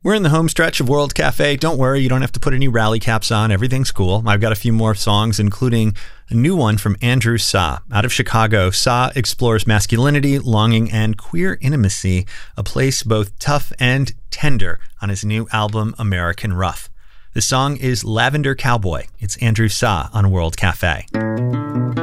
We're in the home stretch of World Cafe. Don't worry, you don't have to put any rally caps on. Everything's cool. I've got a few more songs, including a new one from Andrew Sa. Out of Chicago, Sa explores masculinity, longing, and queer intimacy, a place both tough and tender, on his new album, American Rough. The song is Lavender Cowboy. It's Andrew Sa on World Cafe.